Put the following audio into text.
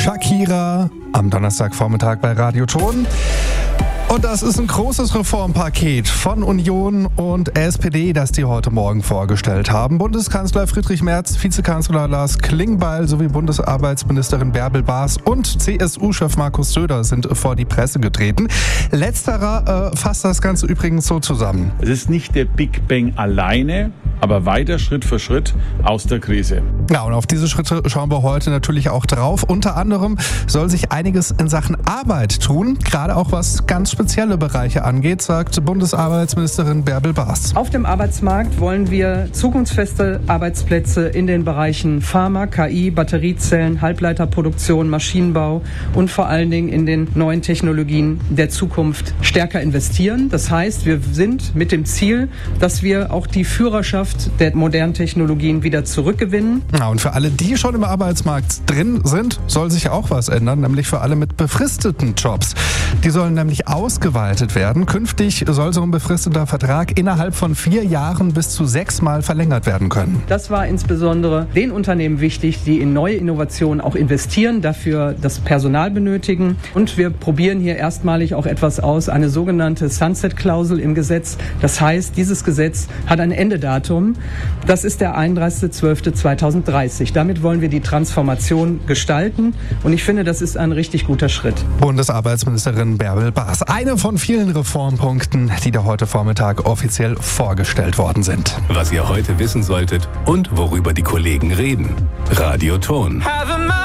Shakira am Donnerstagvormittag bei Radio Ton. Und das ist ein großes Reformpaket von Union und SPD, das die heute Morgen vorgestellt haben. Bundeskanzler Friedrich Merz, Vizekanzler Lars Klingbeil sowie Bundesarbeitsministerin Bärbel Baas und CSU-Chef Markus Söder sind vor die Presse getreten. Letzterer fasst das Ganze übrigens so zusammen. Es ist nicht der Big Bang alleine, aber weiter Schritt für Schritt aus der Krise. Ja, und auf diese Schritte schauen wir heute natürlich auch drauf. Unter anderem soll sich einiges in Sachen Arbeit tun, gerade auch was ganz spezielle Bereiche angeht, sagt Bundesarbeitsministerin Bärbel Baas. Auf dem Arbeitsmarkt wollen wir zukunftsfeste Arbeitsplätze in den Bereichen Pharma, KI, Batteriezellen, Halbleiterproduktion, Maschinenbau und vor allen Dingen in den neuen Technologien der Zukunft stärker investieren. Das heißt, wir sind mit dem Ziel, dass wir auch die Führerschaft der modernen Technologien wieder zurückgewinnen. Ja, und für alle, die schon im Arbeitsmarkt drin sind, soll sich auch was ändern, nämlich für alle mit befristeten Jobs. Die sollen nämlich ausgeweitet werden. Künftig soll so ein befristeter Vertrag innerhalb von 4 Jahren bis zu 6 Mal verlängert werden können. Das war insbesondere den Unternehmen wichtig, die in neue Innovationen auch investieren, dafür das Personal benötigen. Und wir probieren hier erstmalig auch etwas aus, eine sogenannte Sunset-Klausel im Gesetz. Das heißt, dieses Gesetz hat ein Endedatum. Das ist der 31.12.2030. Damit wollen wir die Transformation gestalten. Und ich finde, das ist ein richtig guter Schritt. Bundesarbeitsministerin Bärbel Baas. Eine von vielen Reformpunkten, die da heute Vormittag offiziell vorgestellt worden sind. Was ihr heute wissen solltet und worüber die Kollegen reden. Radio Ton.